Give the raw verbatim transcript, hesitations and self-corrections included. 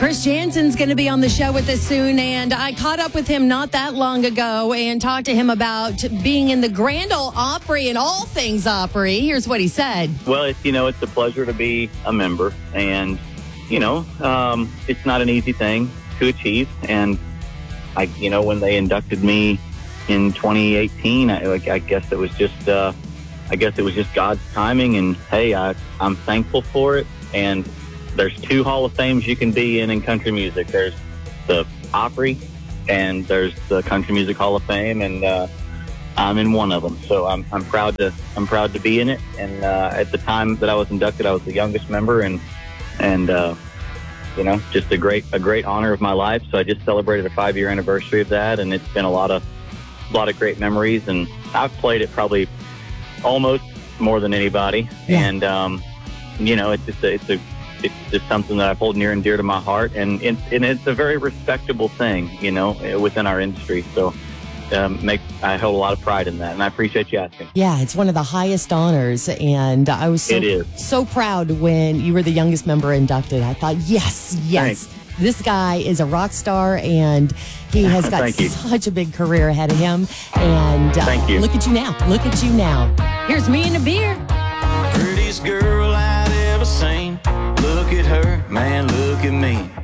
Chris Jansen's going to be on the show with us soon, and I caught up with him not that long ago and talked to him about being in the Grand Ole Opry and all things Opry. Here's what he said. Well, it's, you know, it's a pleasure to be a member, and, you know, um, it's not an easy thing to achieve. And, I, you know, when they inducted me in twenty eighteen, I, like, I guess it was just, uh, I guess it was just God's timing, and, hey, I, I'm thankful for it. And there's two Hall of Fames you can be in in country music. There's the Opry, and there's the Country Music Hall of Fame, and uh, I'm in one of them. So I'm I'm proud to I'm proud to be in it. And uh, at the time that I was inducted, I was the youngest member, and and uh, you know, just a great a great honor of my life. So I just celebrated a five year anniversary of that, and it's been a lot of a lot of great memories. And I've played it probably almost more than anybody, Yeah. and um, you know, it's just a, it's a It's just something that I hold near and dear to my heart, and it's, and it's a very respectable thing, you know, within our industry. So um, make I hold a lot of pride in that, and I appreciate you asking. Yeah, it's one of the highest honors, and I was so, It is. so proud when you were the youngest member inducted. I thought, yes, yes, Thanks. this guy is a rock star, and he has got Thank you. such a big career ahead of him. And uh, Thank you. Look at you now. Look at you now. Here's me and a beer. Prettiest girl I'd ever seen. Look at her, man, look at me.